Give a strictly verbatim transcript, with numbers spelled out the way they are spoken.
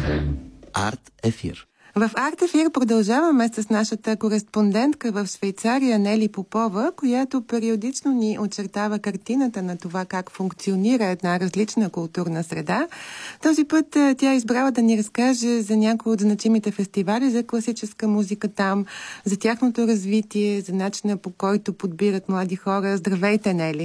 Арт ефир. В Арт ефир продължаваме с нашата кореспондентка в Швейцария Нели Попова, която периодично ни очертава картината на това как функционира една различна културна среда. Този път тя е избрала да ни разкаже за някои от значимите фестивали за класическа музика там, за тяхното развитие, за начина по който подбират млади хора. Здравейте, Нели!